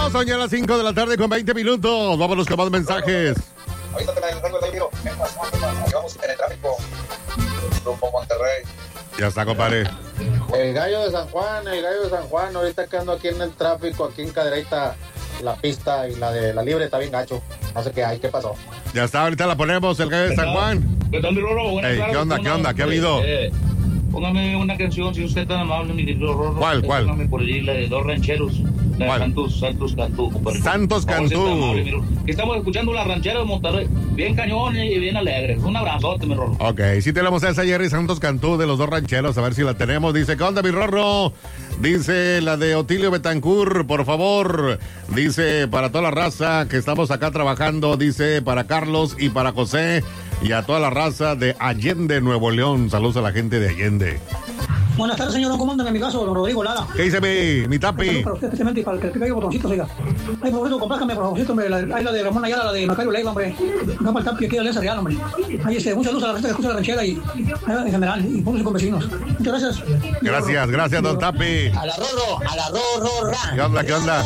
Son ya las 5 de la tarde con 20 minutos. Vámonos con más mensajes. Ahorita te la tengo el tiro. Vamos en el tráfico. Rumbo Monterrey. Ya está, compadre. El gallo de San Juan. Ahorita que ando aquí en el tráfico, aquí en Cadereyta, la pista y la de la libre está bien gacho. No sé qué hay, ¿qué pasó? Ya está, ahorita la ponemos, el gallo de San Juan. ¿Qué tal, mi Rorro? Buenas tardes. ¿Qué onda? ¿Qué ha habido? Póngame una canción, si usted es tan amable, mi querido Rorro. ¿Cuál? Póngame por allí la de Dos Rancheros. La de Santos Cantú. Santos Cantú. Estamos escuchando la ranchera de Monterrey. Bien cañón y bien alegre. Un abrazote, mi Rorro. Ok, sí tenemos esa Jerry Santos Cantú de los Dos Rancheros, a ver si la tenemos. Dice, ¿qué onda, mi Rorro? Dice la de Otilio Betancourt, por favor. Dice, para toda la raza que estamos acá trabajando. Dice, para Carlos y para José y a toda la raza de Allende, Nuevo León. Saludos a la gente de Allende. Buenas tardes, señor. ¿Cómo andan? En mi caso, don Rodrigo Lara. ¿Qué dice mi tapi? Para usted, especialmente, y para el que le pica ahí botoncitos, oiga. Ay, por favor, complácame, por favorcito, hombre. Ahí la de Ramón Ayala, la de Macario Leiva, hombre. Acá para el tapi, aquí de Alianza Real, hombre. Ahí mucha luz a la gente que escucha la ranchera y en general, y pueblos y con vecinos. Muchas gracias. Gracias, don Tapi. A la Rorro. ¿Qué onda?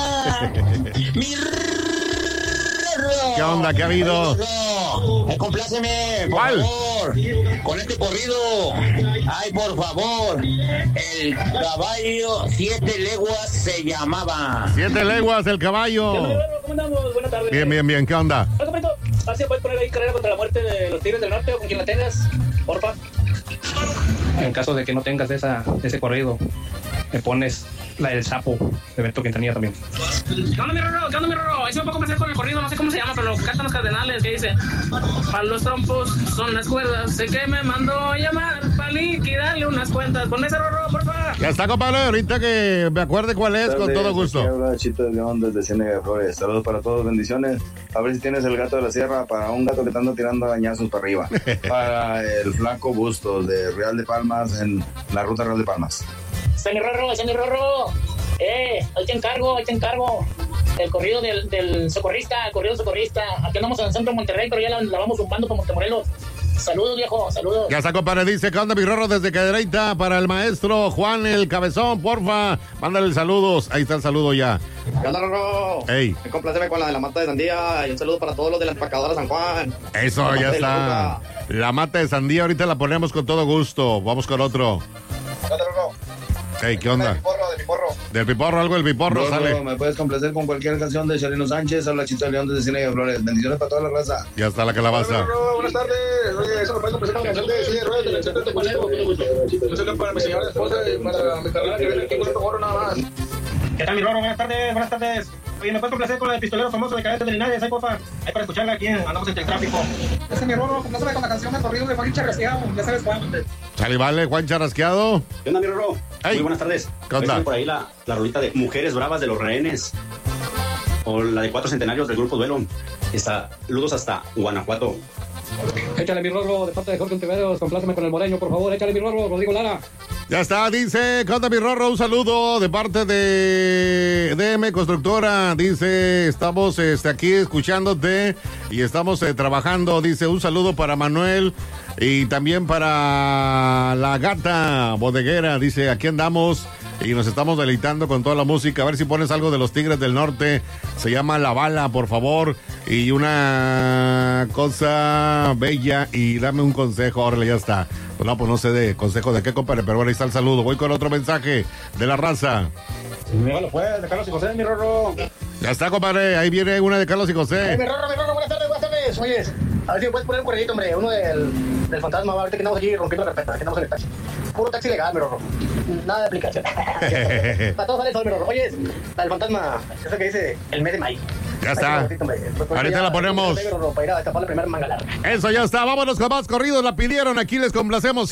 Mi Rorro. ¿Qué onda? ¿Qué ha habido? Compláceme, por ¿Cuál? favor, con este corrido. Ay, por favor. El caballo 7 leguas se llamaba. 7 leguas el caballo. ¿Cómo andamos? Buenas tardes. Bien. ¿Qué onda? Oye, compadrito, a ver si puedes poner ahí Carrera contra la Muerte de los Tigres del Norte o con quien la tengas, porfa. En caso de que no tengas ese corrido, me pones la del Sapo de Beto Quintanilla también. ¿Qué onda, mi Rorro? Ahí se me puede comenzar con el corrido, no sé cómo se llama, pero lo cantan los Cardenales, que dice: para los trompos son las cuerdas, sé que me mandó a llamar para liquidarle unas cuentas. Con ese Rorro, por favor. Ya está, compadre, ahorita que me acuerde cuál es, con todo gusto. Habla Chito de León desde Ciénaga de Flores. Saludos para todos, bendiciones. A ver si tienes el gato de la sierra para un gato que te anda tirando arañazos para arriba. Para el flaco Bustos de Real de Palmas, en la ruta Real de Palmas. Ese es mi Rorro. Ahí te encargo. El corrido del socorrista, Aquí andamos en el centro de Monterrey, pero ya la vamos zumbando por Montemorelos. Saludos, viejo, saludos. Ya está, compadre, dice, ¿qué onda, mi Rorro? Desde Cadereyta, para el maestro Juan el Cabezón, porfa, mándale saludos. Ahí está el saludo ya. ¿Qué onda, Rorro? Ey. Compláceme con la de la mata de sandía y un saludo para todos los de la empacadora San Juan. Eso, ya está. La mata de sandía, ahorita la ponemos con todo gusto. Vamos con otro. ¿Qué onda, Rorro? Hey, ¿qué onda? Del piporro. Del piporro, algo del piporro, Rorro, sale. me puedes complacer con cualquier canción de Chalino Sánchez. Habla Chito de León desde Ciénaga de Flores. Bendiciones para toda la raza. Ya está la calabaza. Buenas tardes. Oye, eso me puede complacer con la canción de Silla de Ruedas del Excelente Pacheco. Un saludo para mi señora esposa y para mi carnal que viene aquí con otro gorro nada más. ¿Qué tal, mi Rorro? Buenas tardes. Oye, ¿me puedes complacer con la de Pistolero Famoso de Cadetes de Linares? Ahí, porfa. Ahí para escucharla aquí, andamos entre el tráfico. Ese es mi Rorro, compláceme con la canción de corrido de Juan Charrasqueado. Ya sabes cuál. Sale, vale, Juan Charrasqueado. ¿Qué onda, mi Rorro? Hey. Muy buenas tardes. ¿Qué onda? Por ahí la rolita de Mujeres Bravas de los Rehenes. O la de 4 centenarios del Grupo Duelo. Saludos hasta Guanajuato. Échale, mi Rorro, de parte de Jorge Ontiveros. Compláceme con el moreño, por favor. Échale, mi Rorro, Rodrigo Lara. Ya está, dice, ¿qué onda, mi Rorro? Un saludo de parte de DM Constructora. Dice, estamos aquí escuchándote y estamos trabajando. Dice, un saludo para Manuel y también para la gata bodeguera. Dice, aquí andamos y nos estamos deleitando con toda la música. A ver si pones algo de los Tigres del Norte. Se llama La Bala, por favor. Y una cosa bella y dame un consejo. Órale, ya está. Pues no sé de consejo de qué, compadre, pero bueno, ahí está el saludo. Voy con otro mensaje de la raza. Bueno, pues, de Carlos y José, mi Rorro. Ya está, compadre, ahí viene una de Carlos y José. Mi Rorro, buenas tardes. Oye, a ver si me puedes poner un corredito, hombre. Uno del fantasma, ahorita que andamos aquí rompiendo el respeto, que andamos en el taxi. Puro taxi legal, mi Rorro. Nada de aplicación. Para todos sale eso, mi Rorro. Oye, la del fantasma, eso que dice el mes de maíz. Ya está. Ahorita la ponemos. Para ir a destapar la primera manga larga. Eso ya está. Vámonos con más corridos. La pidieron. Aquí les complacemos.